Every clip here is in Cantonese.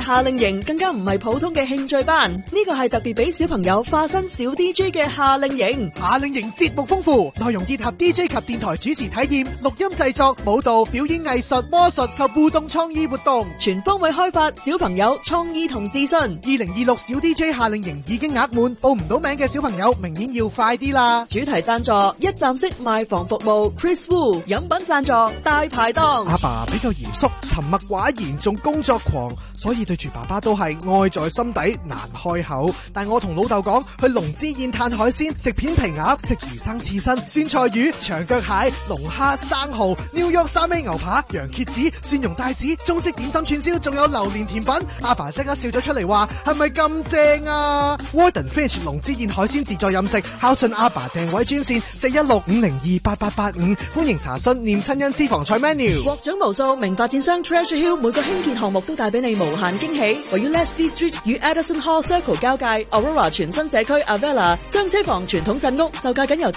夏令營更加唔係普通嘅興趣班，呢個係特別俾小朋友化身小 DJ 嘅夏令營。 夏令營節目豐富，內容結合 DJ 及電台主持體驗、錄音製作、舞蹈、表演藝術、魔術及互動創意活動， 全方位開發小朋友創意同自信。 2026小 DJ 夏令營已經額滿，報唔到名嘅小朋友明年要快啲啦。 主題贊助一站式賣房服務 Chris Wu， 飲品贊助大排檔。 阿爸比較嚴肅、沉默寡言，仲工作狂，所以對住爸爸都係愛在心底難開口。但我同老豆講，去龍之宴嘆海鮮，食片皮鴨，食魚生刺身、酸菜魚、長腳蟹、龍蝦、生蠔、New York 三味牛扒、羊蝎子、蒜蓉帶子、中式點心串燒，仲有榴蓮甜品。阿爸即刻笑咗出嚟話：係咪咁正啊 ？Warden Fish 龍之宴海鮮自助飲食，孝順阿爸訂位專線416-502-8885，歡迎查詢念親恩私房菜 menu。 獲獎無數，名發展商 Treasure Hill 每個興建項目都帶俾你無限驚喜。位於 Leslie Street 與 Addison Hall Circle 交界 Aurora 全新社區 Avella 雙車房傳統鎮屋，售價僅由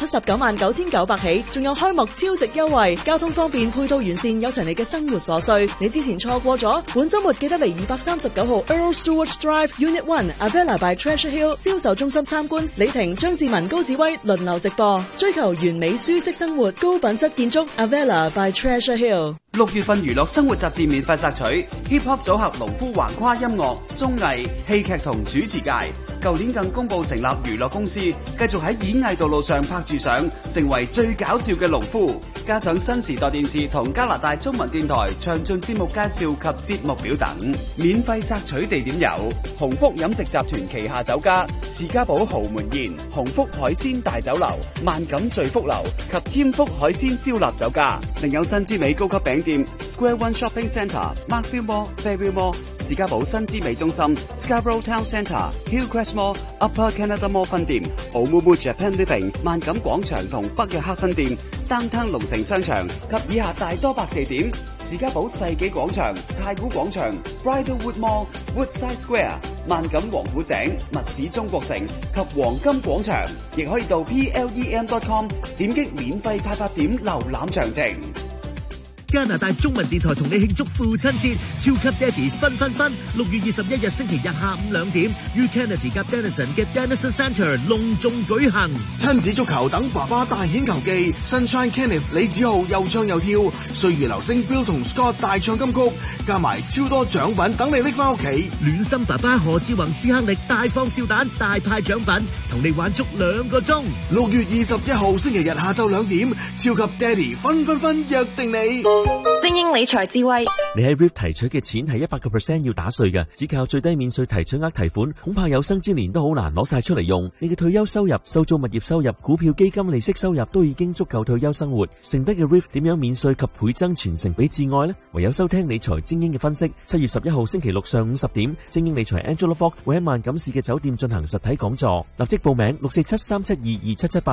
799900起，仲有開幕超值優惠，交通方便，配套完善，有齊你嘅生活所需。你之前錯過咗，本周末記得嚟239號 Earl Stewart Drive Unit 1 Avella by Treasure Hill 銷售中心參觀。李婷、張志文、高志威輪流直播，追求完美舒適生活，高品質建築 Avella by Treasure Hill。 6月份娛樂生活雜誌免費索取 Hip Hop 組合農夫橫跨音樂、綜藝、戲劇同主持界。舊年更公布成立娛樂公司，繼續喺演藝道路上拍住上，成為最搞笑嘅農夫。加上新時代電視同加拿大中文電台詳盡節目介紹及節目表等。免費索取地點有鴻福飲食集團旗下酒家士嘉堡豪門宴、鴻福海鮮大酒樓、萬錦聚福樓及添福海鮮燒臘酒家。另有新之美高級餅店 Square One Shopping Centre、Markville Mall、Fairview Mall、士嘉堡新之美中心、Scarborough Town Centre、Hillcrest Mall、Upper Canada Mall 分店、Oumuamua Japan Living 萬錦廣場同北約克分店、Downtown 龍城商場及以下大多白地點：士嘉堡世紀廣場、太古廣場、Bridlewood Mall、Woodside Square、萬錦王府井、密市中國城及黃金廣場。亦可以到 plem.com 點擊免費派發點瀏覽詳情。 加拿大中文電台同你慶祝父親節，超級爹哋分！6月21日星期日下午2點，於 Kennedy 及 Denison 嘅 Denison Centre 隆重舉行。 親子足球等爸爸大顯球技 ，Sunshine Kenneth 李子豪又唱又跳，歲月流星 Bill 同 Scott 大唱金曲，加埋超多獎品等你拎翻屋企。 暖心爸爸何志宏、斯克力大放笑彈，大派獎品，同你玩足2個鐘。 6月21號星期日下晝2點，超級爹哋分約定你。 精英理財智慧， 你喺 RIP 提取嘅錢係100% 要打稅嘅，只靠最低免稅提取額提款，恐怕有生之年都好難攞晒出嚟用。你嘅退休收入、收租物業收入、股票基金利息收入都已經足夠退休生活，剩低嘅 RIP 點樣免稅及倍增傳承俾至愛呢？唯有收聽理財精英嘅分析。7月11號星期六上午10點，精英理財 Angela Fox 會喺萬錦市嘅酒店進行實體講座，立即報名647-372-2778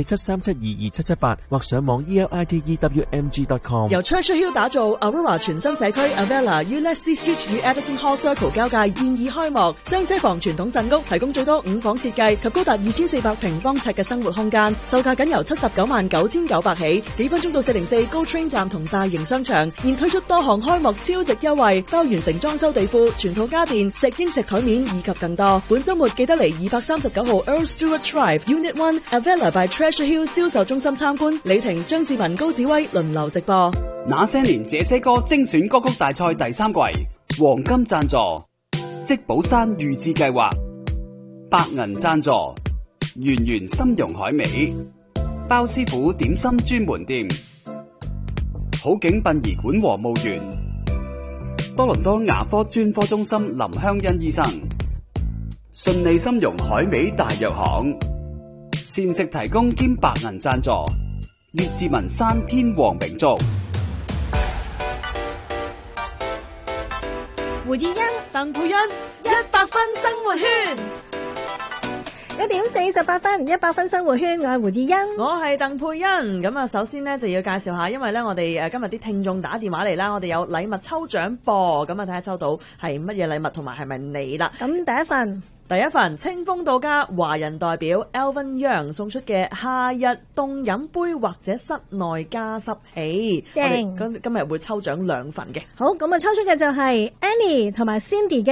647-372-2778或上網 elitewmg.com。 Treasure Hill 打造 Aurora 全新社區 Avella 於 Leslie Street 與 Addison Hall Circle 交界現已開幕，雙車房傳統鎮屋提供最多5房設計及高達2400平方尺嘅生活空間，售價僅由799900起，幾分鐘到404高 train 站同大型商場，現推出多項開幕超值優惠，包完成裝修地庫、全套家電、石英石台面以及更多。本周末記得嚟239號 Earl Stewart Drive Unit 1 Avella by Treasure Hill 銷售中心參觀。李婷、張志文、高子威輪流直播。 那些年這些歌精選歌曲大賽第3季，黃金贊助積寶山預置計劃，白銀贊助圓圓參茸海味，包師傅點心專門店，好景殯儀館和墓園，多倫多牙科專科中心林香欣醫生，順利參茸海味大藥行，膳食提供兼白銀贊助，列治文山天皇名族。 胡以欣、 鄧佩欣 100分生活圈，1點48分，100分生活圈，我係胡以欣， 我係鄧佩欣。咁啊，首先呢就要介紹下，因為咧我哋今日啲聽眾打電話嚟啦，我哋有禮物抽獎噃，咁啊睇下抽到係乜嘢禮物，同埋係咪你啦？ 咁第一份清風到家華人代表 Alvin Young 送出嘅夏日凍飲杯或者室內加濕器，我哋今日會抽獎2份嘅。 好，咁啊抽出嘅就係 Annie 同埋 Cindy 嘅